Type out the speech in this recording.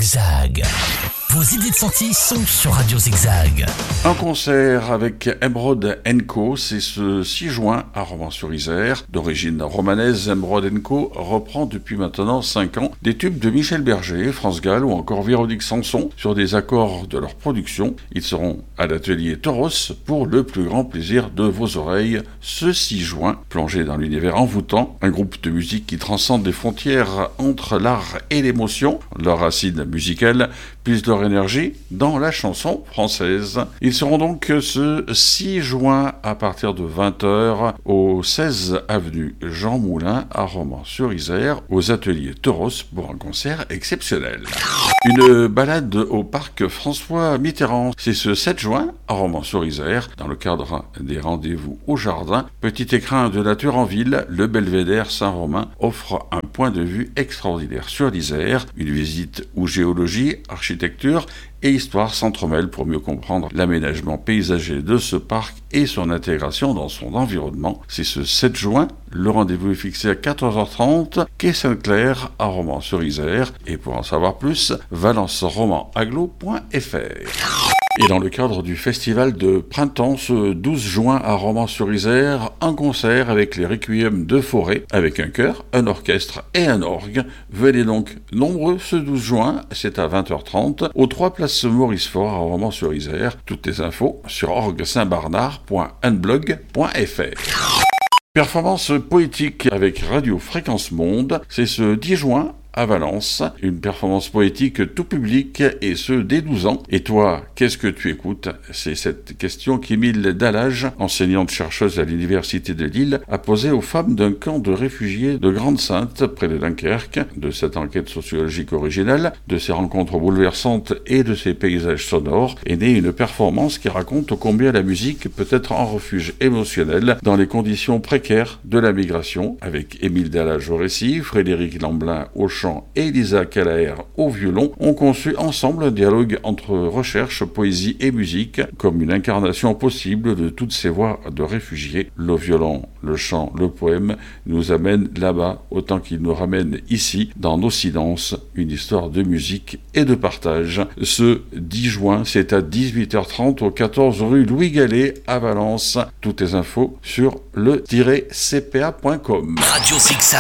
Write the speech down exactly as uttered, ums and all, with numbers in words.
Zigzag. Vos idées de sortie sont sur Radio Zigzag. Un concert avec Emerald and Co, c'est ce six juin à Romans-sur-Isère. D'origine romanaise, Emerald and Co reprend depuis maintenant cinq ans des tubes de Michel Berger, France Gall ou encore Véronique Sanson sur des accords de leur production. Ils seront à l'atelier Toros pour le plus grand plaisir de vos oreilles ce six juin. Plongé dans l'univers envoûtant, un groupe de musique qui transcende les frontières entre l'art et l'émotion. Leurs racines musicales puisent leur énergie dans la chanson française. Ils seront donc ce six juin à partir de vingt heures au seize avenue Jean Moulin à Romans-sur-Isère aux ateliers Toros pour un concert exceptionnel. Une balade au parc François Mitterrand, c'est ce sept juin à Romans-sur-Isère dans le cadre des rendez-vous au jardin. Petit écrin de nature en ville, le Belvédère Saint-Romain offre un point de vue extraordinaire sur l'Isère. Une visite où géologie, architecture et histoire s'entremêlent pour mieux comprendre l'aménagement paysager de ce parc et son intégration dans son environnement. C'est ce sept juin, le rendez-vous est fixé à quatorze heures trente, quai Sainte-Claire à Romans-sur-Isère. Et pour en savoir plus, valence roman aglo point f r. Et dans le cadre du festival de printemps, ce douze juin à Romans-sur-Isère, un concert avec les Requiem de Forêt, avec un chœur, un orchestre et un orgue. Venez donc nombreux ce douze juin, c'est à vingt heures trente, aux trois places Maurice Faure à Romans-sur-Isère. Toutes les infos sur orgue saint barnard point unblog point f r. Performance poétique avec Radio Fréquence Monde, c'est ce dix juin à Valence, une performance poétique tout public et ce dès douze ans. Et toi, qu'est-ce que tu écoutes? C'est cette question qu'Émile Dallage, enseignante chercheuse à l'université de Lille, a posée aux femmes d'un camp de réfugiés de Grande-Sainte près de Dunkerque. De cette enquête sociologique originale, de ces rencontres bouleversantes et de ces paysages sonores est née une performance qui raconte combien la musique peut être un refuge émotionnel dans les conditions précaires de la migration. Avec Émile Dallage au récit, Frédéric Lamblin au chant et Lisa Calaher au violon ont conçu ensemble un dialogue entre recherche, poésie et musique comme une incarnation possible de toutes ces voix de réfugiés. Le violon, le chant, le poème nous amènent là-bas autant qu'ils nous ramènent ici, dans nos silences, une histoire de musique et de partage. Ce dix juin, c'est à dix-huit heures trente au quatorze rue Louis Gallet à Valence. Toutes les infos sur le tiret c p a point com. Radio Zigzag.